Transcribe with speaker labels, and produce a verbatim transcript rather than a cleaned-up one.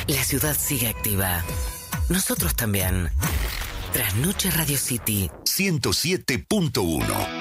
Speaker 1: La ciudad sigue activa. Nosotros también. Trasnoche Radio City
Speaker 2: ciento siete punto uno.